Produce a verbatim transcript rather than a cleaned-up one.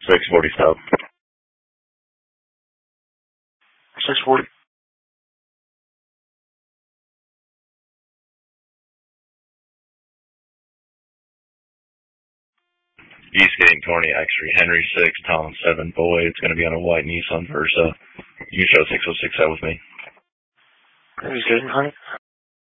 six forty stop. six forty. East getting Tony, X-ray Henry six, Tom seven, boy. It's going to be on a white Nissan Versa. You can show six oh six out with me. He's getting honey.